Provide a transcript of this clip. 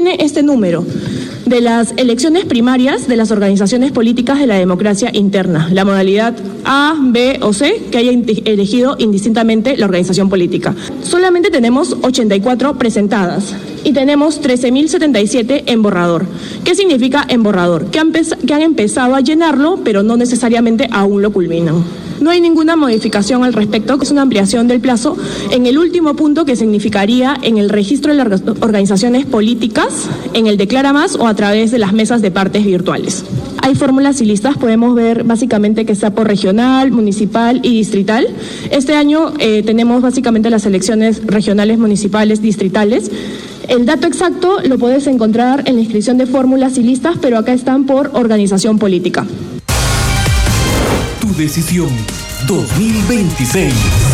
tiene este número de las elecciones primarias de las organizaciones políticas de la democracia interna, la modalidad A, B o C que haya elegido indistintamente la organización política. Solamente tenemos 84 presentadas y tenemos 13.077 en borrador. ¿Qué significa en borrador? Que han empezado a llenarlo, pero no necesariamente aún lo culminan. No hay ninguna modificación al respecto, que es una ampliación del plazo en el último punto, que significaría en el registro de las organizaciones políticas, en el Declara Más o a través de las mesas de partes virtuales. Hay fórmulas y listas, podemos ver básicamente que está por regional, municipal y distrital. Este año tenemos básicamente las elecciones regionales, municipales, distritales. El dato exacto lo puedes encontrar en la inscripción de fórmulas y listas, pero acá están por organización política. Tu decisión 2026.